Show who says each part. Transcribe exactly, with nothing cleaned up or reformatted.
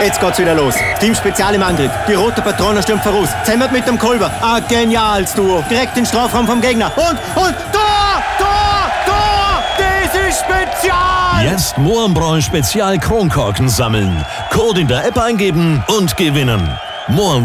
Speaker 1: Jetzt geht's wieder los. Team Spezial im Angriff. Die rote Patrone stürmt voraus. Zemmert mit dem Kolber. Ein geniales Duo. Direkt in den Strafraum vom Gegner. Und, und, Tor! Tor! Tor! Das ist Spezial!
Speaker 2: Jetzt Mohrenbräu Spezial Kronkorken sammeln. Code in der App eingeben und gewinnen. Mohrenbräu